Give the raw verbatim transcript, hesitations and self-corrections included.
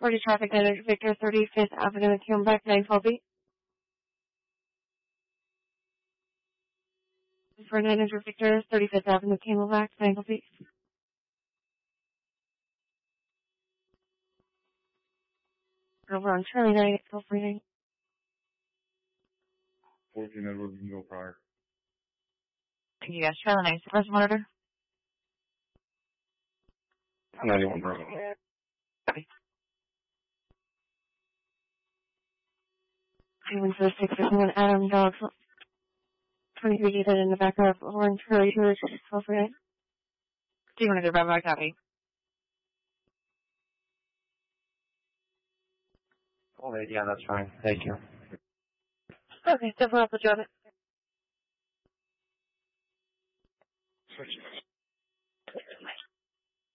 forty traffic manager Victor, thirty-fifth Avenue, Camelback, nine twelve eight. For manager Victor, thirty-fifth Avenue, Camelback, nine twelve eight. Over on Charlie nine, twelve forty-nine. fourteen Edward Bingo Prior. Thank you guys. Charlie nine, supervisor monitor. ninety-one Bravo. Copy. One four six one Adam Dogs. twenty-three unit in the back of Orange Charlie two, twelve forty-nine. Do you want to go Bravo? Copy. Oh, yeah, that's fine. Thank you. Okay, so we'll have to job it. Switch.